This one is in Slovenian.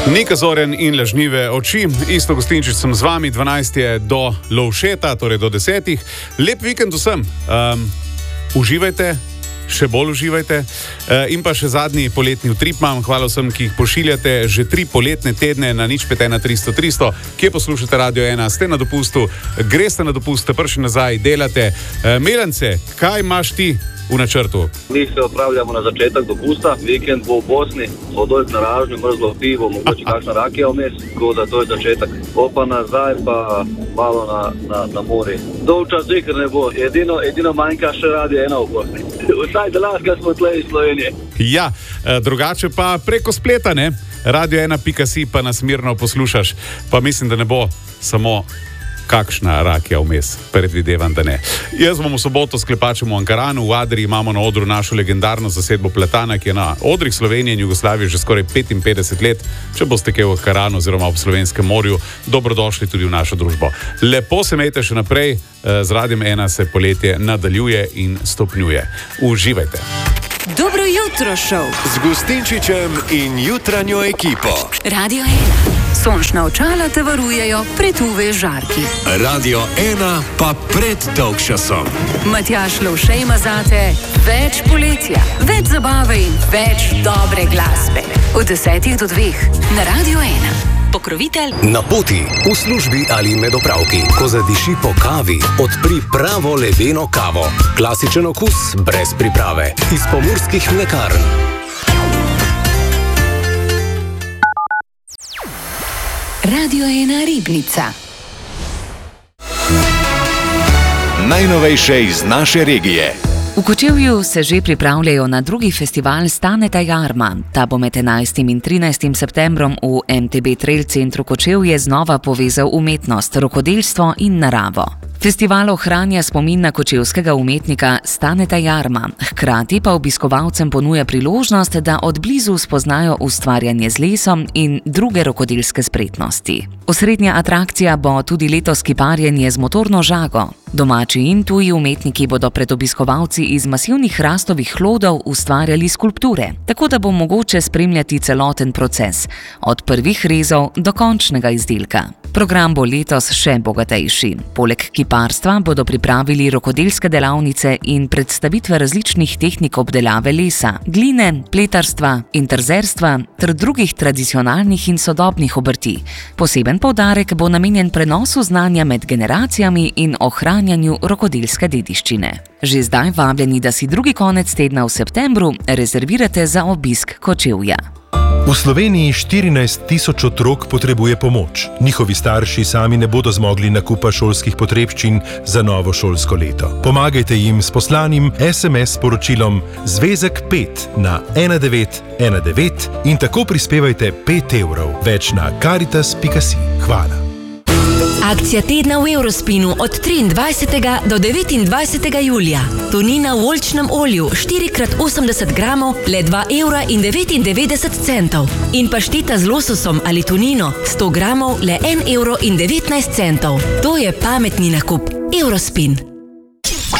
Nika Zorjan in lažnive oči. Isto Gostinčič sem z vami, 12 je do Lovšeta, torej do 10. Lep vikend vsem. Uživajte, še bolj uživajte. In pa še zadnji poletni utrip imam. Hvala vsem, ki jih pošiljate že 3 poletne tedne na 051 300 300. Kje poslušate Radio 1? Ste na dopustu, greste na dopust, prišli nazaj, delate. Melance, kaj imaš ti v načrtu? Mi se odpravljamo na začetek dopusta, vikend bo v Bosni, odolj na Ražnju, mrzlo pivo, mogoče kakšna rakija vmes, tako da to je začetek. Pa nazaj, pa malo na mori. Dolgčas zikr ne bo, edino manjka še Radio 1 v Bosni. Vsaj delanska smo tlej iz Slovenije. Ja, drugače pa preko spleta, ne? Radio1.si pa nas mirno poslušaš, pa mislim, da ne bo samo kakšna rakija vmes, predvidevam, da ne. Jaz bom v soboto s Klepačem v Ankaranu, v Adriji imamo na odru našo legendarno zasedbo Platana, ki je na odrih Slovenije in Jugoslavije že skoraj 55 let. Če boste kaj v Ankaranu oziroma v Slovenskem morju, dobrodošli tudi v našo družbo. Lepo se imejte še naprej, z Radiem 1 se poletje nadaljuje in stopnjuje. Uživajte. Dobro jutro, šov. Z Gostinčičem in jutranjo ekipo. Radio 1. Sončna očala te varujejo pred UV žarki. Radio 1 pa pred dolgčasom. Matjaž Lovše ima zate več poletja, več zabave in več dobre glasbe. Od 10 do 2 na Radio 1. Pokrovitelj Na poti, v službi ali med opravki, ko zadiši po kavi, odpri pravo leveno kavo. Klasičen okus brez priprave. Iz pomurskih mlekarn. Radio 1 Ribnica. Najnovejše iz naše regije. V Kočevju se že pripravljajo na drugi festival Staneta Jarma. Ta bo med 11. in 13. septembrom v MTB Trail centru Kočevje znova povezal umetnost, rokodelstvo in naravo. Festival ohranja spomin na kočevskega umetnika Staneta Jarma, hkrati pa obiskovalcem ponuja priložnost, da od blizu spoznajo ustvarjanje z lesom in druge rokodelske spretnosti. Osrednja atrakcija bo tudi letos kiparjenje z motorno žago. Domači in tuji umetniki bodo pred obiskovalci iz masivnih hrastovih hlodov ustvarjali skulpture, tako da bo mogoče spremljati celoten proces, od prvih rezov do končnega izdelka. Program bo letos še bogatejši. Poleg kiparstva bodo pripravili rokodelske delavnice in predstavitve različnih tehnik obdelave lesa, gline, pletarstva in trzerstva ter drugih tradicionalnih in sodobnih obrti. Poseben poudarek bo namenjen prenosu znanja med generacijami in ohranjanju rokodelske dediščine. Že zdaj vabljeni, da si drugi konec tedna v septembru rezervirate za obisk Kočevja. V Sloveniji 14 tisoč otrok potrebuje pomoč. Njihovi starši sami ne bodo zmogli nakupa šolskih potrebščin za novo šolsko leto. Pomagajte jim s poslanim SMS sporočilom Zvezek 5 na 1919 in tako prispevajte 5 evrov. Več na caritas.si. Hvala. Akcija tedna v Eurospinu od 23. do 29. julija. Tunina v oljčnem olju 4x80 gramov le 2,99 €. In pašteta z lososom ali tunino 100 gramov le 1,19 €. To je pametni nakup. Eurospin.